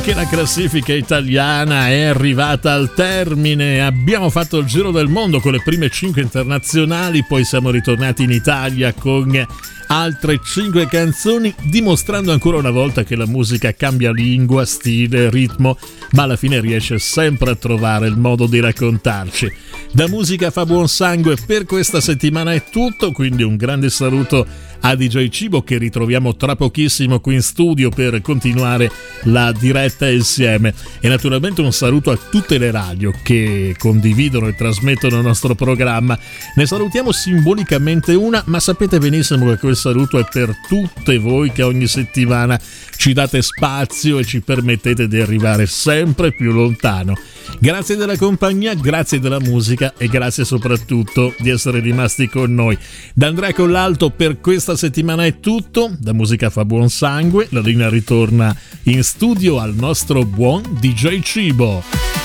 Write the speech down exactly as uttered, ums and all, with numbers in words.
Anche la classifica italiana è arrivata al termine. Abbiamo fatto il giro del mondo con le prime cinque internazionali, poi siamo ritornati in Italia con altre cinque canzoni, dimostrando ancora una volta che la musica cambia lingua, stile, ritmo, ma alla fine riesce sempre a trovare il modo di raccontarci. Da Musica fa buon sangue per questa settimana è tutto, quindi un grande saluto a D J Cibo, che ritroviamo tra pochissimo qui in studio per continuare la diretta insieme, e naturalmente un saluto a tutte le radio che condividono e trasmettono il nostro programma. Ne salutiamo simbolicamente una, ma sapete benissimo che quel saluto è per tutte voi che ogni settimana ci date spazio e ci permettete di arrivare sempre più lontano. Grazie della compagnia, grazie della musica e grazie soprattutto di essere rimasti con noi. Da Andrea Collalto per questa settimana è tutto. Da Musica fa buon sangue, la linea ritorna in studio al nostro buon D J Cibo.